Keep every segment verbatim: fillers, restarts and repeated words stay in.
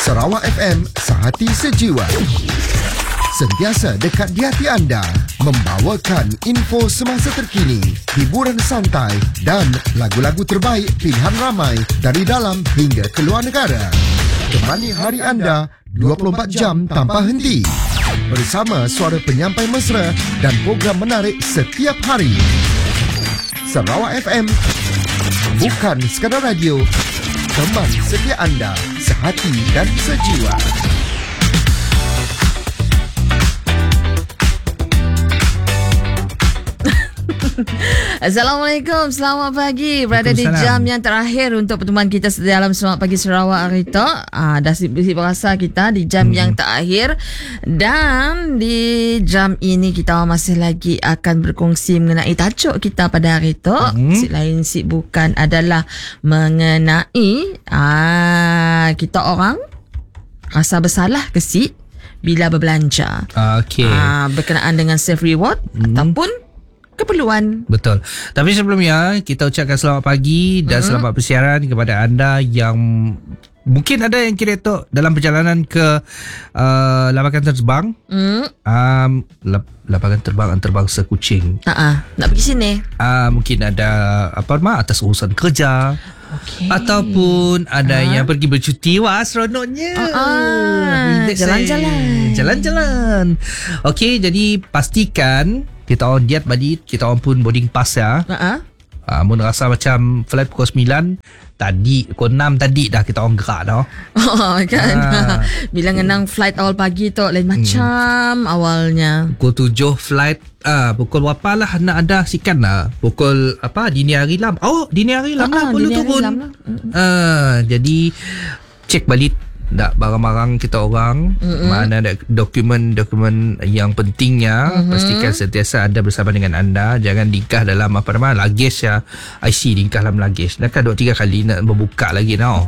Sarawak F M, sehati sejiwa. Sentiasa dekat di hati anda, membawakan info semasa terkini, hiburan santai dan lagu-lagu terbaik pilihan ramai dari dalam hingga keluar negara. Temani hari anda dua puluh empat jam tanpa henti. Bersama suara penyampai mesra dan program menarik setiap hari. Sarawak F M, bukan sekadar radio, teman setia anda, sehati dan sejiwa. Assalamualaikum, selamat pagi. Berada di jam yang terakhir untuk pertemuan kita dalam Selamat Pagi Sarawak hari tu. Ah, dah sibuk berasa kita di jam hmm. yang terakhir. Dan di jam ini kita masih lagi akan berkongsi mengenai tajuk kita pada hari tu. Hmm. Si lain si bukan adalah mengenai ah, kita orang rasa bersalah ke si bila berbelanja. Okey. Ah, berkenaan dengan self reward hmm. ataupun keperluan. Betul. Tapi sebelumnya kita ucapkan selamat pagi dan mm-hmm. selamat persiaran kepada anda yang mungkin ada yang kira tu dalam perjalanan ke uh, lapangan terbang. Mm. Um, lap, lapangan terbang antarabangsa Kuching. Uh-uh. Nak pergi sini. Uh, mungkin ada apa nama atas urusan kerja. Okay. Ataupun ada uh. yang pergi bercuti. Wah, seronoknya. Uh-uh. Jalan-jalan. Jalan-jalan. Okey, jadi pastikan kita orang diet balik, kita orang pun boarding pass ya. Uh-huh. Uh, mun rasa macam flight pukul sembilan, tadi pukul enam tadi dah kita orang gerak dah. Oh kan. Uh. Bila ngenang flight awal pagi tu lain macam hmm. awalnya. Pukul tujuh flight, ah uh, pukul berapa lah nak ada sikan lah. Pukul apa dini hari lam. Oh, dini hari lam uh-huh, lah perlu turun. Lah. Uh, jadi cek balik tak barang-barang kita orang, mm-hmm. mana ada dokumen-dokumen yang pentingnya, mm-hmm. pastikan sentiasa ada bersama dengan anda. Jangan dingkah dalam apa nama luggage ya, I C dingkah dalam luggage. Dah kan dua tiga kali nak berbuka lagi tau.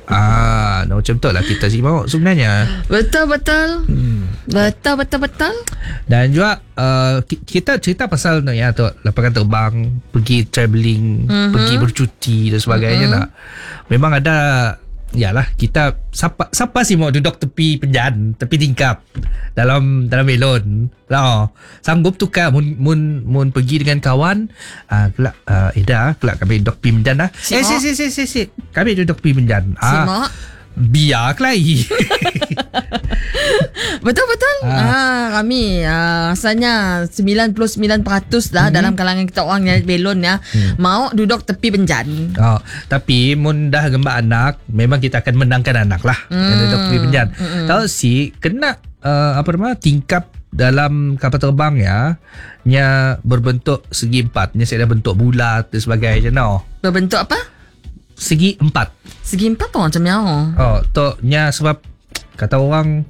Ah, no, macam tu lah kita sih mau sebenarnya. Betul betul. Hmm. Betul betul betul. Dan juga uh, kita cerita pasal no, ya tu lapangan terbang, pergi travelling, mm-hmm. pergi bercuti dan sebagainya mm-hmm. tak. Memang ada. Yalah, kita siapa siapa sih mau duduk tepi penjan, tepi tingkap dalam dalam melon. Lah, sanggup tu kan mun mun mun pergi dengan kawan, ah uh, kelak uh, Ida, kelak kami duduk tepi penjan lah. Si eh si si si si si. Kami duduk tepi penjan. Si ah. Biar kelai. Betul-betul. Ah, ah kami ah, rasanya sembilan puluh sembilan peratus dah hmm. dalam kalangan kita orang yang belon ya hmm. mau duduk tepi penjan. Oh, tapi mun dah gembak anak, memang kita akan menangkan anak lah. Hmm. Yang duduk tepi penjan. Hmm. Tahu si kena uh, apa nama tingkap dalam kapal terbang ya, nya berbentuk segi empat, nya saya dah bentuk bulat dan sebagainya no. Berbentuk apa? Segi empat. Segi empat tu macam mana? Oh, tu nya sebab kata orang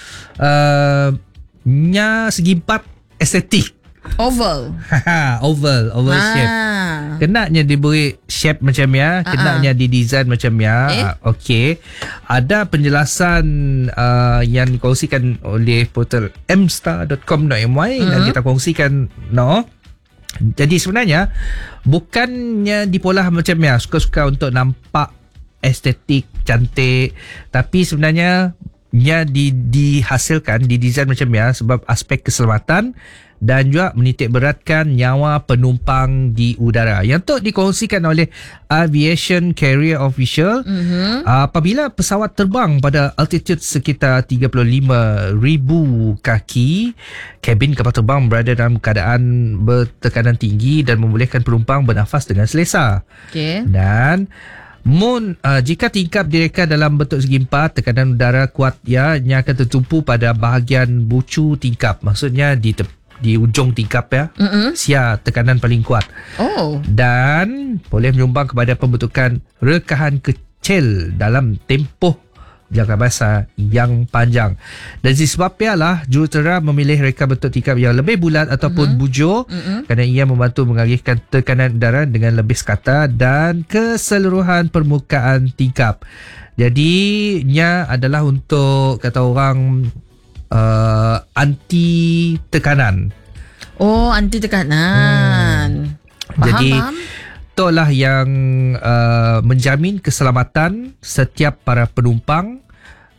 uh, nya segi empat estetik. Oval. oval, oval ah. shape. Kenanya diberi shape macam ya, kenanya di design macam ya. Eh? Uh, Okey. Ada penjelasan uh, yang dikongsikan oleh portal m star dot com dot m y uh-huh. dan kita kongsikan no. Jadi sebenarnya bukannya dipolah macam ya, suka-suka untuk nampak estetik, cantik, tapi sebenarnya nya di, dihasilkan, didesain macam ya sebab aspek keselamatan dan juga menitik beratkan nyawa penumpang di udara. Yang tu dikongsikan oleh Aviation Carrier Official. Mm-hmm. Apabila pesawat terbang pada altitude sekitar tiga puluh lima ribu kaki, kabin kapal terbang berada dalam keadaan bertekanan tinggi dan membolehkan penumpang bernafas dengan selesa. Okay. Dan Mun, uh, jika tingkap direka dalam bentuk segi empat, tekanan udara kuat ya, nya akan tertumpu pada bahagian bucu tingkap. Maksudnya di tepi di ujung tingkap ya, mm-hmm. sia tekanan paling kuat. Oh. Dan boleh menyumbang kepada pembentukan rekahan kecil dalam tempoh jangka masa yang panjang. Dan disebabnya lah jurutera memilih reka bentuk tingkap yang lebih bulat ataupun mm-hmm. bujur mm-hmm. kerana ia membantu mengalihkan tekanan udara dengan lebih sekata dan keseluruhan permukaan tingkap. Jadi nya adalah untuk kata orang Uh, anti tekanan. Oh, anti tekanan. Hmm. Jadi faham? itulah yang uh, menjamin keselamatan setiap para penumpang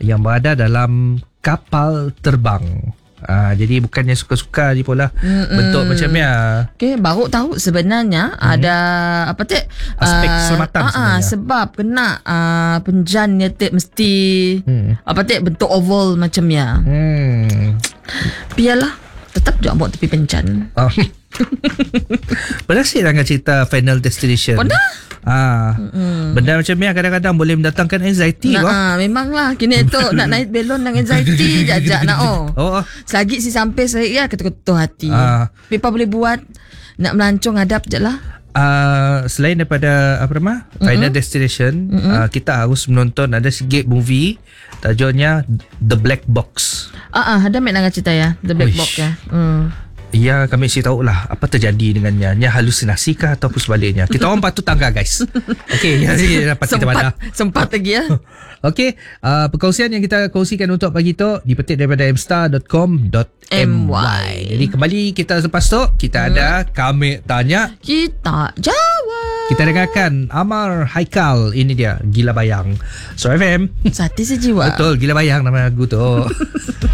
yang berada dalam kapal terbang. Ah, jadi bukannya suka-suka je pula Mm-mm. bentuk macam ni. Okey, baru tahu sebenarnya hmm. ada apa tu? Aspek uh, keselamatan sebenarnya. Sebab kena uh, penjan dia tu mesti hmm. apa tu bentuk oval macam ya. Hmm. Biarlah, tetap juga buat tepi penjan. Oh. Berhasil dengan cerita Final Destination. Pernah? Ah, mm. Benda macam ni kadang-kadang boleh mendatangkan anxiety. Nah, ah, memanglah kini tu nak naik belon dengan anxiety jajak nak oh. oh. Selagi si sampai saya ya ketuk-ketuk hati. Ah. Apa boleh buat? Nak melancong hadap je lah. Uh, selain daripada apa nama Final mm-hmm. Destination, mm-hmm. uh, kita harus menonton ada sikit movie tajuknya The Black Box. Ah, ah ada mek nak cerita ya The Black Uish. Box ya. Hmm. Ya, kami mesti tahulah apa terjadi dengannya. Nya halusinasi kah ataupun sebaliknya. Kita orang patut tangga guys. Okey, ya ni dapat kita pada. Sempat lagi ya. Okey, uh, perkongsian yang kita kongsikan untuk pagi tu dipetik daripada m star dot com dot m y. Jadi kembali kita selepas tu kita hmm. ada kami tanya, kita jawab. Kita dengarkan Amar Haikal, ini dia Gila Bayang. So F M Sati Sejiwa. Betul, Gila Bayang nama lagu tu.